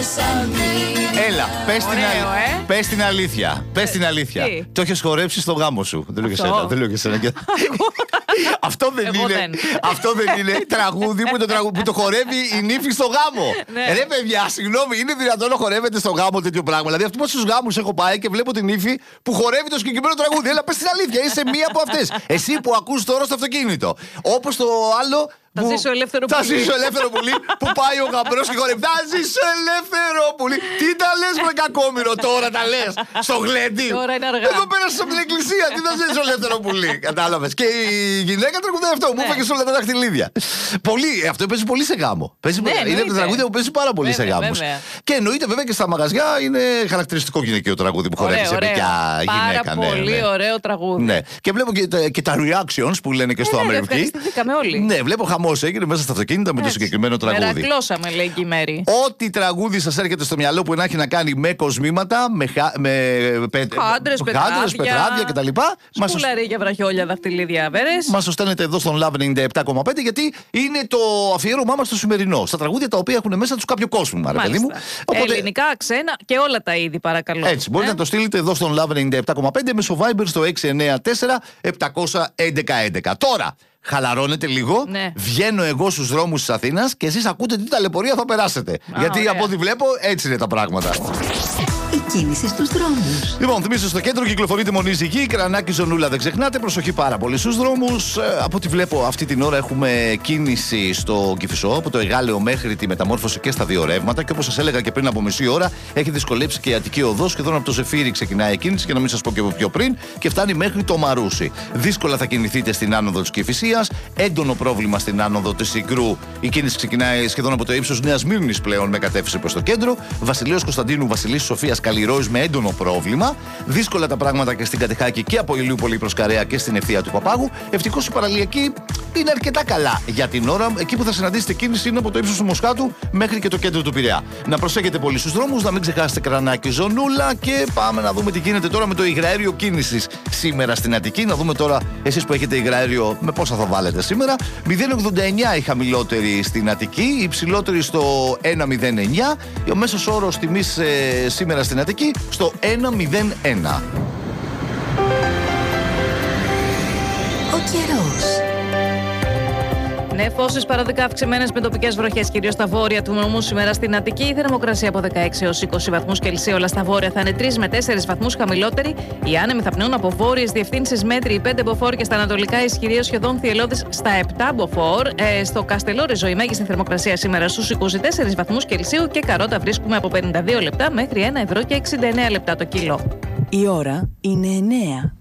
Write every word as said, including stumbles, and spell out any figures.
Έλα, πες την, Ωραίο, αλ... ε? πες την αλήθεια. Πες την αλήθεια. Τι? Το έχεις χορέψει στο γάμο σου. Δεν λέω και Αυτό. σένα. Δεν λέω και σένα. Αυτό δεν Εγώ είναι. δεν. Αυτό δεν είναι τραγούδι που το, τραγου... που το χορεύει η νύφη στο γάμο. Ναι. Ρε παιδιά, συγγνώμη, είναι δυνατόν να χορεύετε στο γάμο τέτοιο πράγμα? Δηλαδή, αυτού πόσους γάμους έχω πάει και βλέπω την νύφη που χορεύει το συγκεκριμένο τραγούδι. Έλα, πες την αλήθεια. Είσαι μία από αυτές. Εσύ που ακούς τώρα στο αυτοκίνητο. Όπως το άλλο. Θα που... ζήσω ελεύθερο Θα πουλί. ζήσω ελεύθερο πουλί που πάει ο γαμπρός και χορεύει. Θα ζήσω ελεύθερο πουλί. Τι τα λες με κακόμοιρο τώρα, τα λες στο γλέντι. Τώρα είναι αργά. Εδώ πέρασες από την εκκλησία. Τι θα ζήσω ελεύθερο πουλί. Κατάλαβες. Και η γυναίκα τραγουδάει αυτό. Μου έφαγε όλα τα δαχτυλίδια. Πολύ, αυτό παίζει πολύ σε γάμο. Παίζει, Ναι, είναι από τα εννοείται. τραγούδια που παίζει πάρα πολύ σε Βέβαια, γάμους. βέβαια. Και εννοείται βέβαια και στα μαγαζιά είναι χαρακτηριστικό γυναικείο τραγούδι που χορεύει Ωραίο, σε ωραίο. παιδιά γυναίκα. Πάρα Ναι, πολύ ναι. ωραίο τραγούδι. Ναι. Και βλέπω και τα, και τα reactions που λένε και στο Ναι, ναι, Αμερική. ευχαριστηθήκαμε όλοι. Ναι, βλέπω χαμός έγινε μέσα στα αυτοκίνητα με το συγκεκριμένο τραγούδι. Μερακλώσαμε, λέει και η Μέρη. Ό,τι τραγούδι σας έρχεται στο μυαλό που να έχει να κάνει με κοσμήματα, με, χα... με... πε... Χάντρες, πετράδια, πετράδια κτλ. Μας το... Σκουλαρίκια, βραχιόλια, δαχτυλίδια, βέρες. Μας το στέλνετε εδώ στον Love ενενήντα επτά κόμμα πέντε γιατί είναι το αφιέρωμά μας στο σημερινό. Στα τραγούδια τα οποία έχουν μέσα τους κάποιο κόσμο, ρε παιδί μου. Οπότε... Ελληνικά, ξένα και όλα τα είδη, παρακαλώ. Έτσι, μπορείτε ε? να το στείλετε εδώ στον Love ενενήντα επτά κόμμα πέντε μέσω Viber στο έξι εννιά τέσσερα επτά ένα ένα ένα ένα. Τώρα, χαλαρώνετε λίγο. Ναι. Βγαίνω εγώ στους δρόμους της Αθήνας και εσείς ακούτε τι ταλαιπωρία θα περάσετε. Α, γιατί ωραία. από ό,τι βλέπω έτσι είναι τα πράγματα. Η κίνηση στους δρόμους. Λοιπόν, θυμίζω στο κέντρο κυκλοφορείτε μονή ζυγή, Κρανάκι, Ζωνούλα, δεν ξεχνάτε. Προσοχή πάρα πολύ στους δρόμους. Ε, από ό,τι βλέπω, αυτή την ώρα έχουμε κίνηση στο Κηφισό, από το Εγάλεο μέχρι τη Μεταμόρφωση και στα δύο ρεύματα. Και όπως σας έλεγα και πριν από μισή ώρα, έχει δυσκολέψει και η Αττική Οδός. Σχεδόν από το Ζεφύρι ξεκινάει η κίνηση, και να μην σας πω και πιο πριν, και φτάνει μέχρι το Μαρούσι. Δύσκολα θα κινηθείτε στην άνοδο της Κηφισίας. Έντονο πρόβλημα στην άνοδο της Συγκρού. Η κίνηση ξεκινάει σχεδόν από το ύψος Νέας Μύρνης πλέον με κατεύθυνση προς το κέντρο. Βασιλέως Κωνσταντίνου, Βασιλής Σοφίας, Καλλιρόης με έντονο πρόβλημα. Δύσκολα τα πράγματα και στην Κατεχάκη και από Ηλιούπολη προς Καρέα και στην ευθεία του Παπάγου. Ευτυχώς η παραλιακή είναι αρκετά καλά για την ώρα. Εκεί που θα συναντήσετε κίνηση είναι από το ύψος του Μοσχάτου μέχρι και το κέντρο του Πειραιά. Να προσέχετε πολύ στους δρόμους, να μην ξεχάσετε Κρανάκι, Ζωνούλα, και πάμε να δούμε τι γίνεται τώρα με το υγραέριο κίνησης σήμερα στην Αττική. Να δούμε τώρα εσείς που έχετε υγραέριο με πόσα θα βάλετε σήμερα. μηδέν ογδόντα εννιά η χαμηλότερη στην Αττική, η υψηλότερη στο ένα μηδέν εννιά. Ο μέσος όρος τιμής ε, σήμερα στην Αττική στο ένα μηδέν ένα. Ο καιρός. Νεφώσεις παραδικά αυξημένες με τοπικές βροχές, κυρίως στα βόρεια του νομού σήμερα στην Αττική. Η θερμοκρασία από δεκαέξι έως είκοσι βαθμούς Κελσίου, αλλά στα βόρεια θα είναι τρεις με τέσσερις βαθμούς χαμηλότερη. Οι άνεμοι θα πνέουν από βόρειες διευθύνσεις μέτρη πέντε μποφόρ και στα ανατολικά ισχυρή σχεδόν θυελλώδης στα επτά μποφόρ. Ε, στο Καστελόριζο η μέγιστη θερμοκρασία σήμερα στους είκοσι τέσσερις βαθμούς Κελσίου και καρότα βρίσκουμε από πενήντα δύο λεπτά μέχρι ένα ευρώ και εξήντα εννέα λεπτά το κιλό. Η ώρα είναι εννέα.